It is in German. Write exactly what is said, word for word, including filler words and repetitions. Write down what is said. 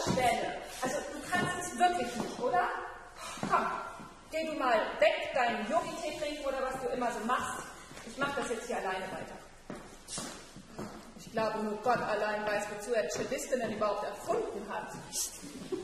Stelle. Also, du kannst es wirklich nicht, oder? Komm, geh du mal weg, deinen Yogi-Tee trinken oder was du immer so machst. Ich mach das jetzt hier alleine weiter. Ich glaube, nur Gott allein weiß, wozu er Cellistinnen überhaupt erfunden hat.